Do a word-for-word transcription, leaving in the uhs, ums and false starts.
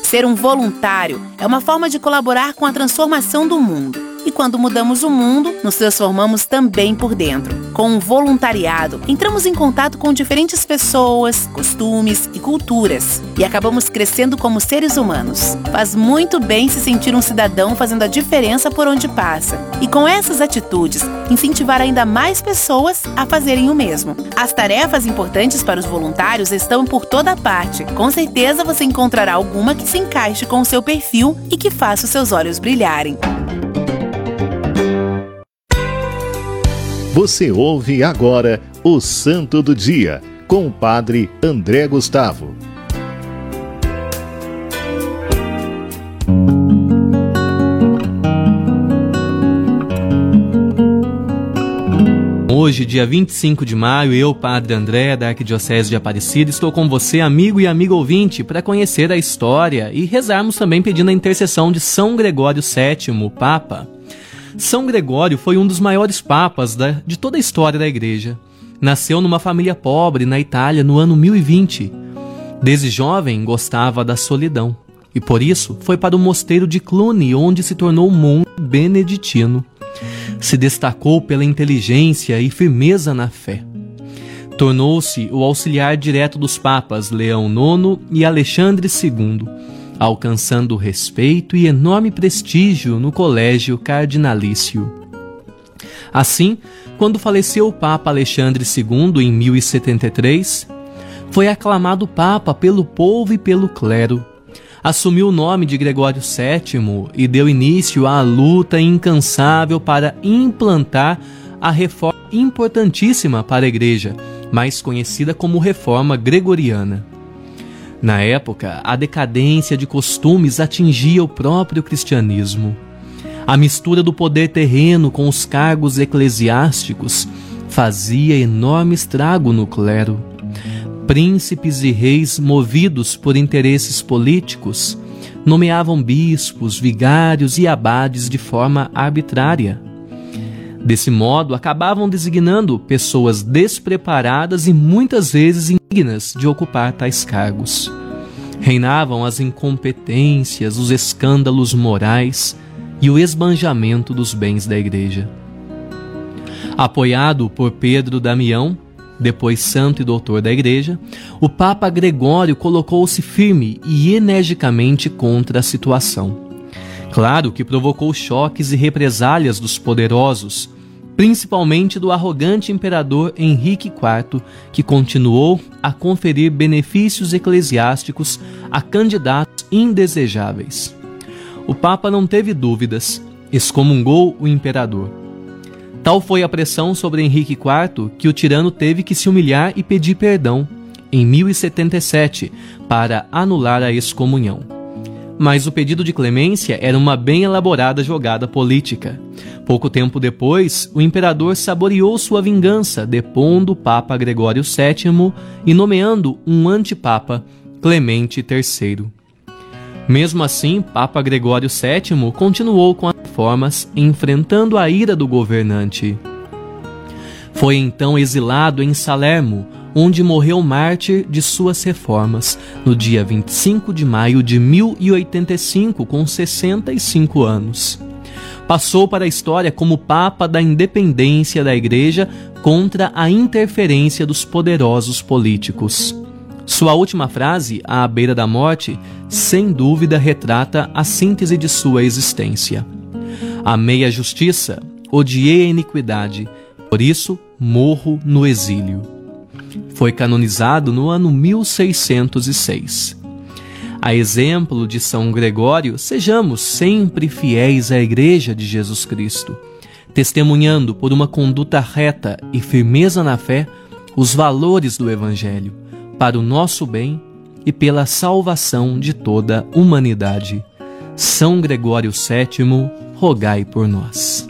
Ser um voluntário é uma forma de colaborar com a transformação do mundo. E quando mudamos o mundo, nos transformamos também por dentro. Com o voluntariado, entramos em contato com diferentes pessoas, costumes e culturas. E acabamos crescendo como seres humanos. Faz muito bem se sentir um cidadão fazendo a diferença por onde passa. E com essas atitudes, incentivar ainda mais pessoas a fazerem o mesmo. As tarefas importantes para os voluntários estão por toda parte. Com certeza você encontrará alguma que se encaixe com o seu perfil e que faça os seus olhos brilharem. Você ouve agora o Santo do Dia, com o Padre André Gustavo. Hoje, dia vinte e cinco de maio, eu, Padre André, da Arquidiocese de Aparecida, estou com você, amigo e amiga ouvinte, para conhecer a história e rezarmos também pedindo a intercessão de São Gregório sétimo, Papa. São Gregório foi um dos maiores papas da, de toda a história da Igreja. Nasceu numa família pobre na Itália no ano mil e vinte. Desde jovem gostava da solidão e por isso foi para o mosteiro de Cluny, onde se tornou monge beneditino. Se destacou pela inteligência e firmeza na fé. Tornou-se o auxiliar direto dos papas Leão nono e Alexandre segundo, alcançando respeito e enorme prestígio no colégio cardinalício. Assim, quando faleceu o Papa Alexandre segundo em mil e setenta e três, foi aclamado Papa pelo povo e pelo clero. Assumiu o nome de Gregório sétimo e deu início à luta incansável para implantar a reforma importantíssima para a Igreja, mais conhecida como Reforma Gregoriana. Na época, a decadência de costumes atingia o próprio cristianismo. A mistura do poder terreno com os cargos eclesiásticos fazia enorme estrago no clero. Príncipes e reis, movidos por interesses políticos, nomeavam bispos, vigários e abades de forma arbitrária. Desse modo, acabavam designando pessoas despreparadas e muitas vezes indignas de ocupar tais cargos. Reinavam as incompetências, os escândalos morais e o esbanjamento dos bens da Igreja. Apoiado por Pedro Damião, depois santo e doutor da Igreja, o Papa Gregório colocou-se firme e energicamente contra a situação. Claro que provocou choques e represálias dos poderosos, principalmente do arrogante imperador Henrique quarto, que continuou a conferir benefícios eclesiásticos a candidatos indesejáveis. O Papa não teve dúvidas, excomungou o imperador. Tal foi a pressão sobre Henrique quarto que o tirano teve que se humilhar e pedir perdão, em mil e setenta e sete, para anular a excomunhão. Mas o pedido de clemência era uma bem elaborada jogada política. Pouco tempo depois, o imperador saboreou sua vingança, depondo o Papa Gregório sétimo e nomeando um antipapa, Clemente terceiro. Mesmo assim, Papa Gregório sétimo continuou com as reformas, enfrentando a ira do governante. Foi então exilado em Salermo, onde morreu mártir de suas reformas, no dia vinte e cinco de maio de mil e oitenta e cinco, com sessenta e cinco anos. Passou para a história como Papa da independência da Igreja contra a interferência dos poderosos políticos. Sua última frase, à beira da morte, sem dúvida retrata a síntese de sua existência. Amei a justiça, odiei a iniquidade, por isso morro no exílio. Foi canonizado no ano mil seiscentos e seis. A exemplo de São Gregório, sejamos sempre fiéis à Igreja de Jesus Cristo, testemunhando por uma conduta reta e firmeza na fé os valores do Evangelho, para o nosso bem e pela salvação de toda a humanidade. São Gregório sétimo, rogai por nós.